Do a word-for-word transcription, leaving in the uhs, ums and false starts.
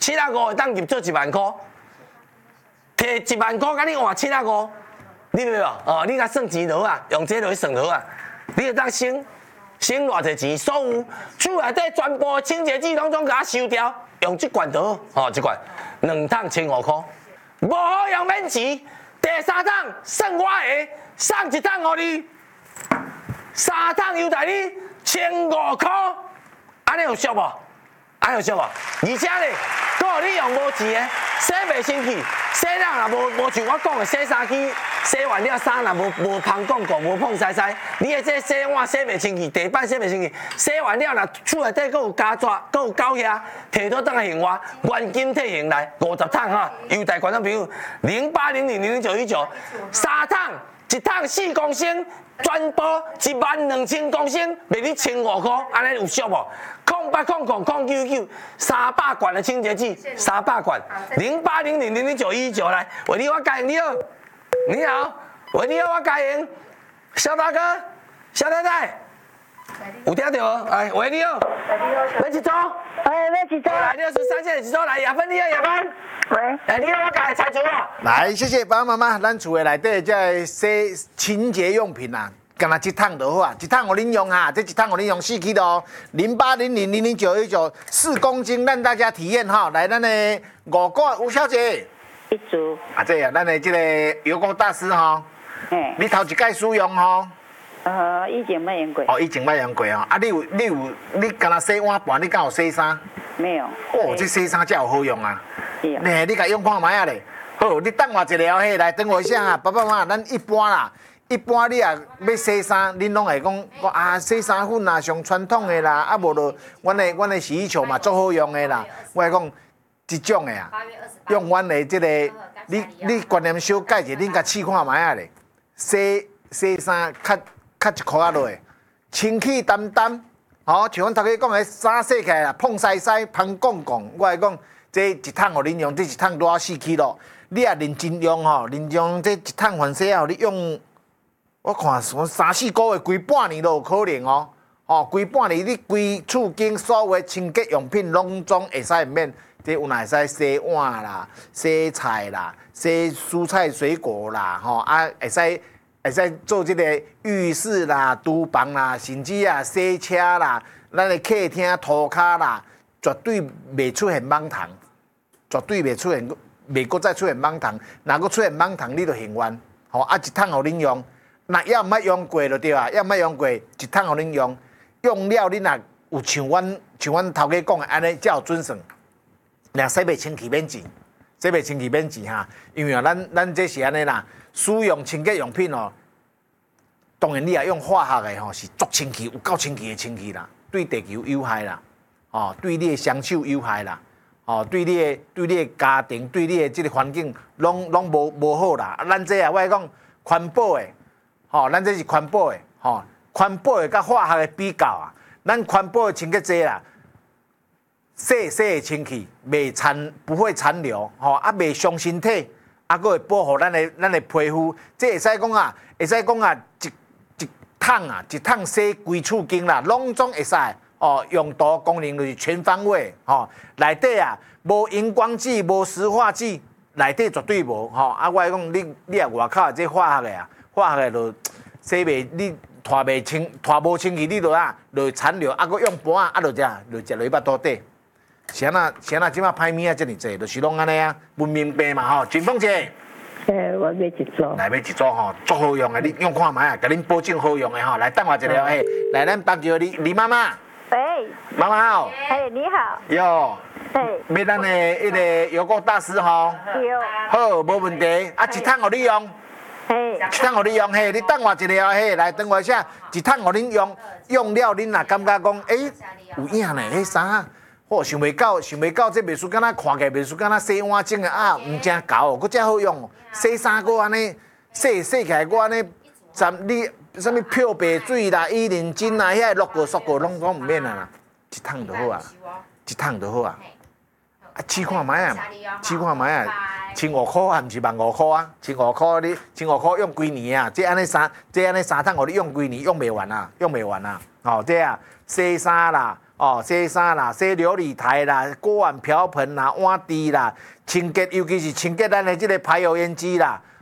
七啊五会当入做一万块，摕一万块甲你换七啊五，你明白无？哦，你甲算钱落啊，用这落去算落啊，你会当省省偌济钱，所有厝内底全部清洁剂拢总甲它收掉，用这罐就好，哦，这罐两桶千五块，无好用免钱，第三桶算我的，送一桶互你，三桶优待你千五块，安尼有俗无？安尼有俗无？而且咧，佫互你用无钱的，洗袂清气，洗了若无无像我讲的洗衫机。洗完了衫若无无芳广告，无碰晒晒，你的这洗碗洗袂清气，地板洗袂清气，洗完了若厝内底佫有胶纸，佫有狗遐，摕倒当来现活，原金退现来五十桶哈，优待观众朋友零八零零零零九一九，三桶一桶四公升，全部一万两千公升，卖你千五块，安尼有俗无？空八空空空九九，三百罐的清洁剂，三百罐，零八零零零零九一九来，为你我介你好。你好，喂，你好，我嘉莹，肖大哥，肖太太，有听到无？哎，喂，你好，要一组， 哎，要一组， 来六十三线一组来，亚芬，你好，亚芬， 喂， 哎，你好，我家菜主哦。 来，谢谢爸爸妈妈，咱厝的内底这洗清洁用品啊，干那一桶就好啊，一桶互恁用哈，这一桶互恁用四 K 的哦，零八零零零零九一九，四公斤让大家体验哈，来，咱的五个吴小姐。 一组啊，这啊，咱的这个油工大师吼， 嘿， 你头一届使用吼， 呃，以前没用过， 哦，以前捌用过哦，啊，你有你有你敢若洗碗盘，你敢有洗衫？ 没有， 哦，这洗衫才有好用啊！ 是啊， 你你甲用看卖啊咧？好，你等我一下嘿，来等我一下啊，爸爸妈妈，咱一般啦，一般你啊要洗衫，恁拢会讲讲啊，洗衫粉啊上传统的啦，啊无就阮的阮的洗衣球嘛足好用的啦，我会讲这种的啊。用阮的这个，你你观念小改者，恁甲试看卖啊咧，洗洗衫较较一箍仔落，清气淡淡，吼，像阮头家讲的，衫洗起来啦，碰晒晒，芳光光，我会讲，这一桶互恁用，这一桶多少四 K 咯？你也认真用吼，认真用这一桶反洗啊，你用，我看三四个月，规半年都有可能哦，哦，规半年你规厝间所有的清洁用品拢总会使免。这有哪会使洗碗啦、洗菜啦、洗蔬菜水果啦，吼啊会使会使做这个浴室啦、厨房啦，甚至啊洗车啦、咱的客厅涂骹啦，绝对袂出现盲糖，绝对袂出现，袂搁再出现盲糖。若搁出现盲糖，你就幸运。吼啊，一桶互恁用，那要毋捌用过就对啊，要毋捌用过，一桶互恁用，用了恁若有像阮像阮头家讲的安尼，才有准算。俩洗袂清气免钱，洗袂清气免钱哈，因为啊，咱咱这是安尼啦，使用清洁用品哦，当然你也用化学的吼，是足清气，有够清气的清气啦，对地球有害啦，哦，对你的双手有害啦，哦，对你的对你的家庭，对你的这个环境，拢拢无无好啦。啊，咱这啊，我讲环保的，吼，咱这是环保的，吼，环保的甲化学的比较啊，咱环保的清洁剂啦。洗洗的清气，袂残不会残留，吼啊袂伤身体，啊佫会保护咱的咱的皮肤。这会使讲啊，会使讲啊，一一桶啊，一桶洗规厝间啦，拢总会使。哦，用途功能就是全方位，吼、哦，内底啊无荧光剂、无石化剂，内底绝对无，吼、哦。啊，我讲你你啊外口这化学的啊，化学的就洗袂你拖袂清，拖无清气，你就啊就残留，啊佫用盘啊，啊就这就食落去巴肚底。是安那是安那，即马歹物啊，遮尔济，就是拢安尼啊，文明病嘛吼。金凤姐， 诶，我买一组， 来买一组吼，足好用的，你用看卖啊，甲恁保证好用的吼。来等我一下，嘿，来咱帮着李李妈妈， 喂， 妈妈好， 嘿，你好， 哟， 嘿， 买咱的迄个油锅大师吼， 有， 好，无问题，啊，一桶互你用， 嘿， 一桶互你用，嘿，你等我一下，嘿，来等我一下，一桶互恁用，用了恁若感觉讲，诶，有影呢，迄衫。哦，想袂到，想袂到，这袂输敢若看起来袂输敢若洗碗整的啊，毋正厚哦，佫遮好用哦。洗衫佫安尼，洗洗起来佫安尼，咱你啥物漂白水啦、伊人精啦、遐六个、塑个拢拢毋免啊啦，一桶就好啊，一桶就好啊。啊，试看卖啊，试看卖啊，千五箍啊，毋是万五箍啊，千五箍你千五箍用规年啊，这安尼三，这安尼三桶互你用规年，用袂完啊，用袂完啊。哦，这啊，洗衫啦。 哦，洗衫啦，洗琉璃台啦，锅碗瓢盆啦，碗碟啦，清洁，尤其是清洁咱的这个排油烟机啦，